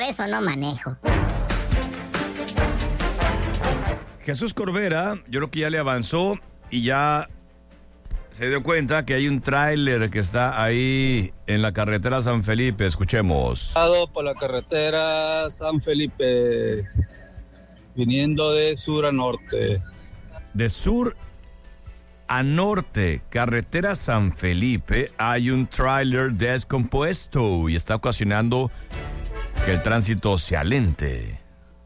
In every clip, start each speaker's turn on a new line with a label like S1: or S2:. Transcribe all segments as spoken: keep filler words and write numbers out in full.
S1: eso no manejo.
S2: Jesús Corbera, yo creo que ya le avanzó y ya se dio cuenta que hay un tráiler que está ahí en la carretera San Felipe. Escuchemos.
S3: Por la carretera San Felipe, viniendo de sur a norte.
S2: De sur a norte, carretera San Felipe, hay un tráiler descompuesto y está ocasionando que el tránsito se alente.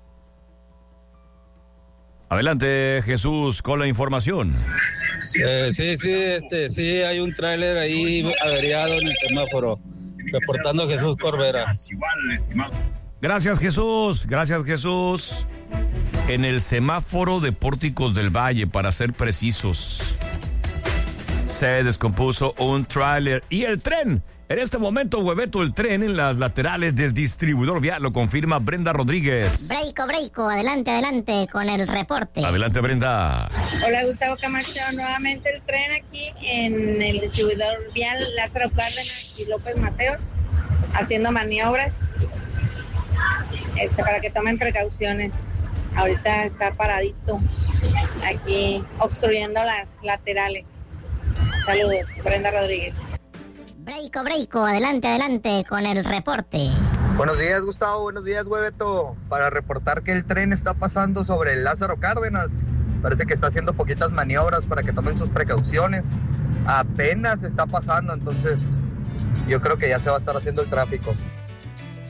S2: Adelante, Jesús, con la información.
S3: Eh, sí, sí, este, sí, hay un tráiler ahí averiado en el semáforo, reportando Jesús Corbera.
S2: Gracias, Jesús, gracias, Jesús. En el semáforo de Pórticos del Valle, para ser precisos, se descompuso un tráiler y el tren. En este momento, Hueveto, el tren en las laterales del distribuidor vial, lo confirma Brenda Rodríguez.
S1: Breiko, breiko, adelante, adelante con el reporte.
S2: Adelante, Brenda.
S4: Hola, Gustavo Camacho, nuevamente el tren aquí en el distribuidor vial Lázaro Cárdenas y López Mateos, haciendo maniobras, este, para que tomen precauciones. Ahorita está paradito, aquí obstruyendo las laterales. Saludos, Brenda Rodríguez.
S1: Breiko, breiko, adelante, adelante con el reporte.
S5: Buenos días, Gustavo, buenos días, Hueveto. Para reportar que el tren está pasando sobre el Lázaro Cárdenas. Parece que está haciendo poquitas maniobras para que tomen sus precauciones. Apenas está pasando, entonces yo creo que ya se va a estar haciendo el tráfico.